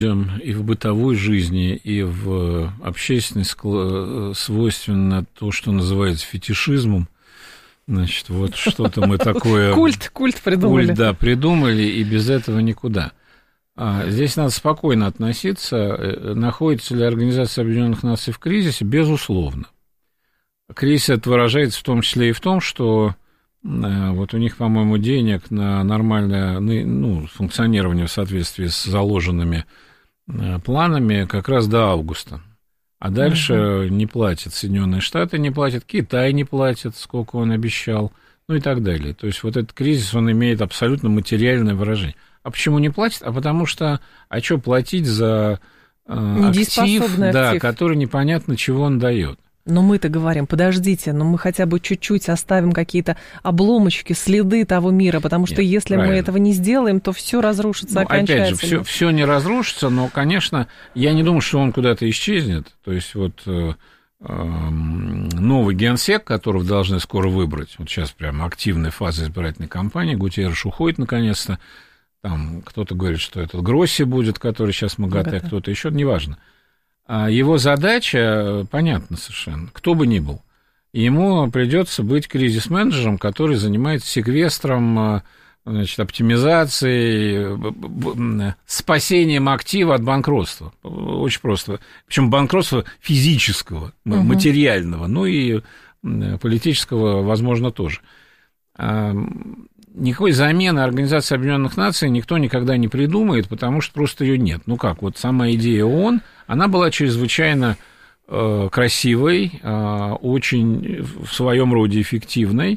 и в бытовой жизни, и в общественной свойственно то, что называется фетишизмом. Значит, вот что-то мы такое... Культ придумали. Культ, да, придумали, и без этого никуда. Здесь надо спокойно относиться. Находится ли Организация Объединенных Наций в кризисе? Безусловно. Кризис это выражается в том числе и в том, что вот у них, по-моему, денег на нормальное функционирование в соответствии с заложенными планами как раз до августа. А дальше не платят Соединенные Штаты, не платят, Китай не платит, сколько он обещал, ну и так далее. То есть вот этот кризис, он имеет абсолютно материальное выражение. А почему не платят? А потому что, что платить за актив, да, который непонятно, чего он дает. Но мы-то говорим, подождите, но мы хотя бы чуть-чуть оставим какие-то обломочки, следы того мира, потому что если мы этого не сделаем, то все разрушится окончательно. Опять же, все не разрушится, но, конечно, я не думаю, что он куда-то исчезнет. То есть вот новый генсек, которого должны скоро выбрать, вот сейчас прямо активная фаза избирательной кампании, Гутерриш уходит наконец-то, там кто-то говорит, что это Гросси будет, который сейчас МАГАТЭ, кто-то еще, неважно. Его задача понятна совершенно, кто бы ни был. Ему придется быть кризис-менеджером, который занимается секвестром, значит, оптимизацией, спасением актива от банкротства. Очень просто. Причем банкротства физического, материального, ну и политического, возможно, тоже. Никакой замены Организации Объединенных Наций никто никогда не придумает, потому что просто ее нет. Ну как, вот сама идея ООН, она была чрезвычайно красивой, очень в своем роде эффективной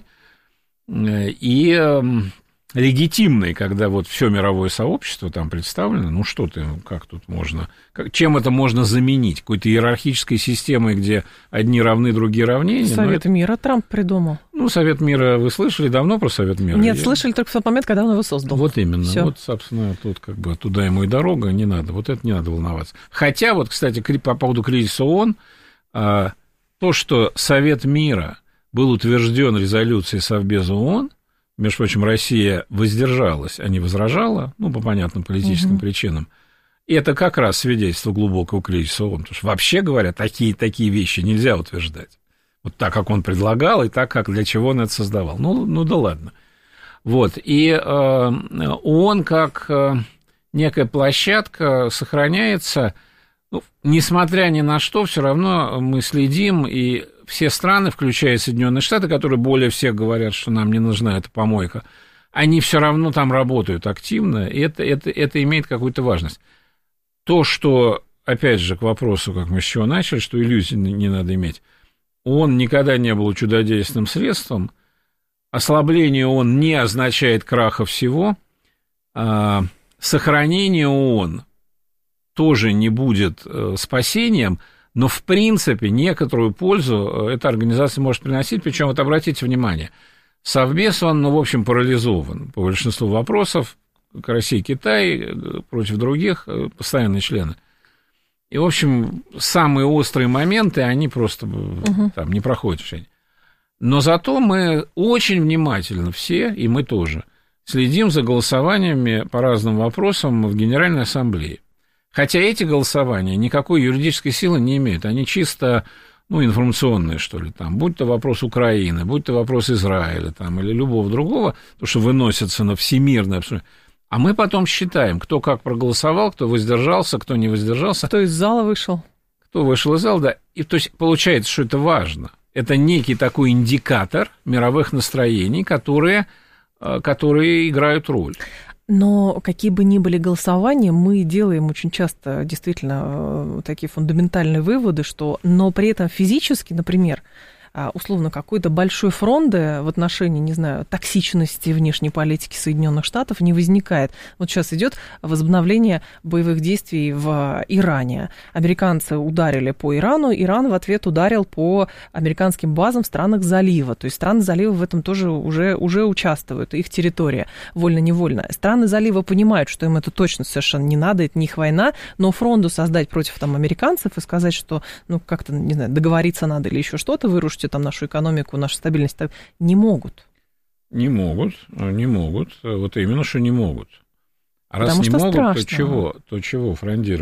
и легитимной, когда вот все мировое сообщество там представлено. Ну что ты, как тут можно, чем это можно заменить? Какой-то иерархической системой, где одни равны, другие равнее? Совет мира Трамп придумал. Ну, Совет мира, вы слышали давно про Совет мира? Нет, слышали только в тот момент, когда он его создал. Вот именно. Всё. Вот, собственно, тут как бы туда ему и дорога, не надо. Вот это не надо волноваться. Хотя, вот, кстати, по поводу кризиса ООН, то, что Совет мира был утвержден резолюцией Совбеза ООН, между прочим, Россия воздержалась, а не возражала, ну, по понятным политическим причинам, и это как раз свидетельство глубокого кризиса ООН, потому что, вообще говоря, такие вещи нельзя утверждать. Вот так, как он предлагал, и так, как для чего он это создавал. Ну да ладно. Вот, и ООН как некая площадка сохраняется, ну, несмотря ни на что, все равно мы следим, и все страны, включая Соединенные Штаты, которые более всех говорят, что нам не нужна эта помойка, они все равно там работают активно, и это имеет какую-то важность. То, что, опять же, к вопросу, как мы с чего начали, что иллюзий не надо иметь, ООН никогда не был чудодейственным средством, ослабление ООН не означает краха всего, сохранение ООН тоже не будет спасением, но, в принципе, некоторую пользу эта организация может приносить, причем, вот обратите внимание, Совбез, он, ну, в общем, парализован по большинству вопросов, Россия, Китай против других, постоянные члены. И, в общем, самые острые моменты, они просто там не проходят решения. Но зато мы очень внимательно все, и мы тоже, следим за голосованиями по разным вопросам в Генеральной Ассамблее. Хотя эти голосования никакой юридической силы не имеют, они чисто, ну, информационные, что ли, там, будь то вопрос Украины, будь то вопрос Израиля, там, или любого другого, то, что выносится на всемирное обсуждение. А мы потом считаем, кто как проголосовал, кто воздержался, кто не воздержался. Кто из зала вышел. Кто вышел из зала, да. И то есть получается, что это важно. Это некий такой индикатор мировых настроений, которые играют роль. Но какие бы ни были голосования, мы делаем очень часто действительно такие фундаментальные выводы, что, но при этом физически, например, условно, какой-то большой фронт в отношении, не знаю, токсичности внешней политики Соединенных Штатов не возникает. Вот сейчас идет возобновление боевых действий в Иране. Американцы ударили по Ирану, Иран в ответ ударил по американским базам в странах залива. То есть страны залива в этом тоже уже участвуют, их территория, вольно-невольно. Страны залива понимают, что им это точно совершенно не надо, это не их война, но фронту создать против там американцев и сказать, что, ну, как-то, не знаю, договориться надо или еще что-то, вырушить там нашу экономику, нашу стабильность, не могут. Не могут. Вот именно, что не могут. А раз не могут, то чего фрондировать?